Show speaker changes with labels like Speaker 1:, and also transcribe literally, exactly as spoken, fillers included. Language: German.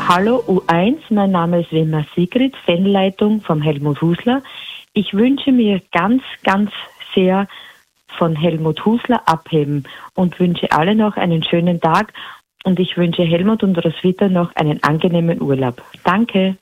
Speaker 1: Hallo U eins, mein Name ist Wimmer Sigrid, Fanleitung vom Helmut Husler. Ich wünsche mir ganz, ganz sehr von Helmut Husler abheben und wünsche alle noch einen schönen Tag und ich wünsche Helmut und Roswitha noch einen angenehmen Urlaub. Danke.